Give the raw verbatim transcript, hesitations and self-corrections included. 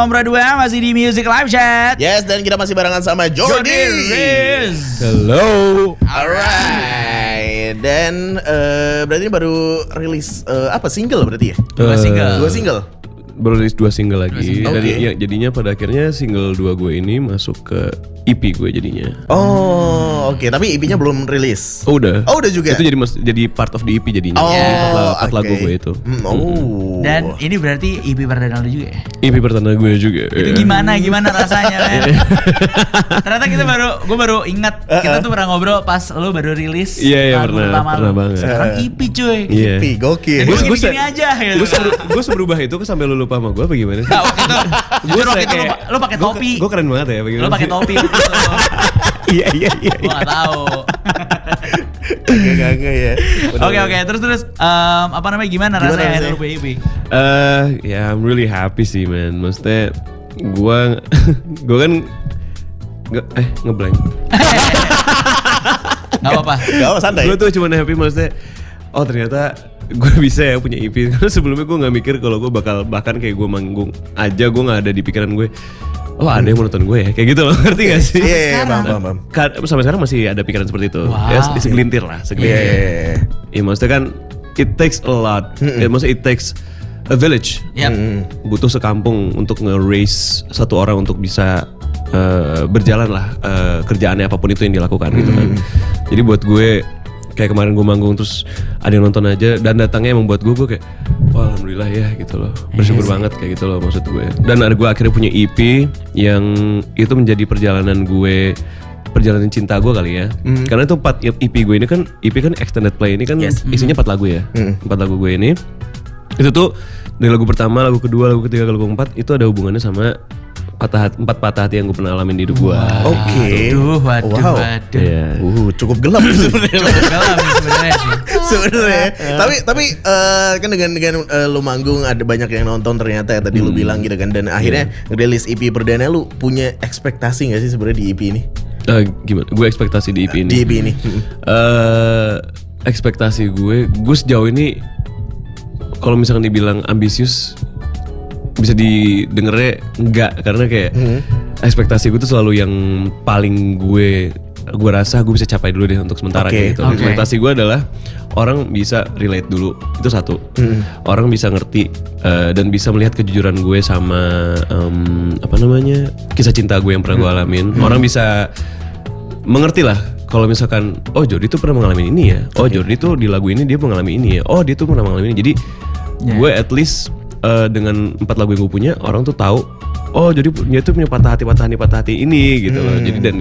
Nomor dua masih di Music Live Chat. Yes, dan kita masih barengan sama Jordi. Riz. Hello. Alright. Dan uh, berarti baru rilis uh, apa single berarti ya? Dua single. Dua single. Baru rilis dua single lagi. single. Dan Okay. ya, jadinya pada akhirnya single dua gue ini masuk ke E P gue jadinya. Oh, oke. Okay. Tapi E P-nya belum rilis. Oh udah. Oh udah juga. Itu jadi mas, jadi part of the E P jadinya. Oh, Jadi part, la- part okay. lagu gue itu. Hmm, oh. Dan ini berarti E P perdana lu juga ya? E P pertama gue juga. Itu ya. gimana gimana rasanya men? Ternyata kita baru, gue baru ingat kita tuh pernah ngobrol pas lu baru rilis. Iya, iya, lagu pernah, pertama pernah lu. banget. Sekarang E P cuy. Iya. E P, gokil. Jadi Gua- gini, gua se- gini aja gitu. Gue seber, gue seberubah itu ke sampai lu lupa sama gue apa gimana sih? Nah, waktu itu, jujur waktu itu lu, kayak- lu pakai topi. Gue keren banget ya. Lu pakai topi waktu itu. Iya iya iya. Gue gak tau. Gak-gak ya. Oke oke, terus terus um, apa namanya gimana, Gimana rasanya rasanya? lu punya E P? Eh, ya I'm really happy sih man. Maksudnya gue gue kan nggak eh ngeblank. Gak apa-apa. Gak apa, santai. Gue tuh cuma happy maksudnya. Oh ternyata gue bisa ya punya E P. Karena sebelumnya gue nggak mikir kalau gue bakal bahkan kayak gue manggung aja gue nggak ada di pikiran gue. Oh ada yang mau nonton gue ya kayak gitu loh, ngerti gak sih? Iya, iya, paham, paham, paham. Ka- Sampai sekarang masih ada pikiran seperti itu. Wow. Ya segelintir lah, Iya, segelintir. iya, iya. Ya maksudnya kan it takes a lot. Ya, maksudnya it takes a village. Yap. Butuh sekampung untuk nge-raise satu orang untuk bisa uh, berjalan lah uh, kerjaannya apapun itu yang dilakukan gitu kan. Jadi buat gue kayak kemarin gue manggung terus ada yang nonton aja dan datangnya membuat gue gue kayak wah alhamdulillah ya gitu loh, bersyukur banget kayak gitu loh maksud gue. Dan ada gue akhirnya punya E P yang itu menjadi perjalanan gue, perjalanan cinta gue kali ya. Karena itu empat E P gue ini kan, E P kan extended play ini kan Yes. isinya empat lagu ya, empat lagu gue ini. Itu tuh dari lagu pertama, lagu kedua, lagu ketiga, lagu keempat itu ada hubungannya sama patah hati, empat patah hati yang gue pernah alamin di hidup gue. Oke. Waduh, waduh, Wow. waduh. Iya. Uh, cukup gelap sebenarnya. Cukup gelap nih sebenarnya sih. Sebenarnya. Tapi tapi eh, kan dengan dengan eh, lu manggung ada banyak yang nonton ternyata ya tadi lu bilang gitu kan, dan akhirnya rilis E P perdana, lu punya ekspektasi gak sih sebenarnya di E P ini? Eh, gimana? Gue ekspektasi di E P ini. Di E P ini. Eh, ekspektasi gue, gue sejauh ini kalau misalkan dibilang ambisius bisa didengernya enggak, karena kayak ekspektasi gue tuh selalu yang paling gue gue rasa gue bisa capai dulu deh untuk sementara Oke, kayak gitu. oke. Ekspektasi gue adalah orang bisa relate dulu, itu satu. Orang bisa ngerti eh, dan bisa melihat kejujuran gue sama em, apa namanya kisah cinta gue yang pernah gue alamin. Orang bisa mengerti lah kalau misalkan oh Jordi tuh pernah mengalami ini ya. Oh Jordi tuh di lagu ini dia mengalami ini ya. Oh dia tuh pernah mengalami ini. Jadi gue at least uh, dengan empat lagu yang gue punya orang tuh tahu oh jadi dia tuh punya patah hati patah hati patah hati ini gitu loh. Jadi dan